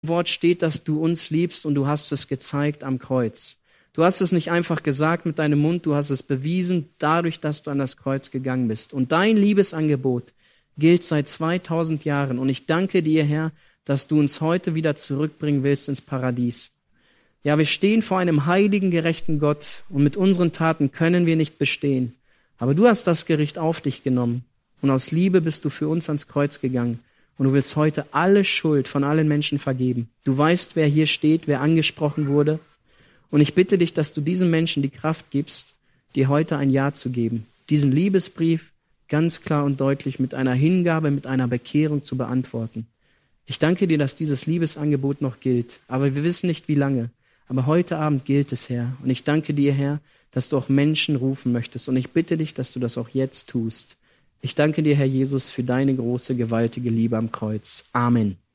Wort steht, dass du uns liebst und du hast es gezeigt am Kreuz. Du hast es nicht einfach gesagt mit deinem Mund, du hast es bewiesen dadurch, dass du an das Kreuz gegangen bist. Und dein Liebesangebot gilt seit 2000 Jahren. Und ich danke dir, Herr, dass du uns heute wieder zurückbringen willst ins Paradies. Ja, wir stehen vor einem heiligen, gerechten Gott und mit unseren Taten können wir nicht bestehen. Aber du hast das Gericht auf dich genommen und aus Liebe bist du für uns ans Kreuz gegangen. Und du willst heute alle Schuld von allen Menschen vergeben. Du weißt, wer hier steht, wer angesprochen wurde. Und ich bitte dich, dass du diesen Menschen die Kraft gibst, dir heute ein Ja zu geben. Diesen Liebesbrief ganz klar und deutlich mit einer Hingabe, mit einer Bekehrung zu beantworten. Ich danke dir, dass dieses Liebesangebot noch gilt. Aber wir wissen nicht, wie lange. Aber heute Abend gilt es, Herr. Und ich danke dir, Herr, dass du auch Menschen rufen möchtest. Und ich bitte dich, dass du das auch jetzt tust. Ich danke dir, Herr Jesus, für deine große, gewaltige Liebe am Kreuz. Amen.